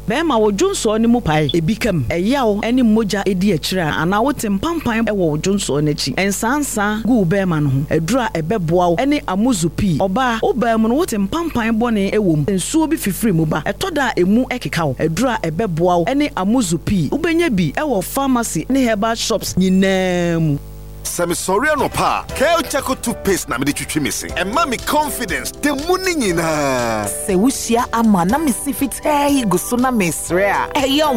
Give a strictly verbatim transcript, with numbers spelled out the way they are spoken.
bema wo dwonso ne mu pai ebikam eyawo ene moja edi akira ana wote mpampan e wo dwonso n'achi ensansa gu bema no ho edura ebeboa wo ene amuzupi oba oba mu no wote mpampan bone ewom ensuo bi fifiri mu ba etoda emu ekeka wo edura ebeboa wo ene amuzupi ubenya bi e wo pharmacy ne herbal shops nyinam. Semi sorry no pa. Kel Chaco toothpaste na me de twitwi me se. E ma me confidence the money nyina. Se wusia ama na me sifit hey go so na me sre a.